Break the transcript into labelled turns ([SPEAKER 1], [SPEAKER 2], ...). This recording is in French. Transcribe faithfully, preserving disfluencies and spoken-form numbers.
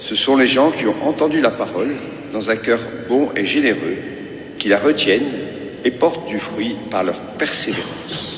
[SPEAKER 1] Ce sont les gens qui ont entendu la parole dans un cœur bon et généreux, qui la retiennent et portent du fruit par leur persévérance.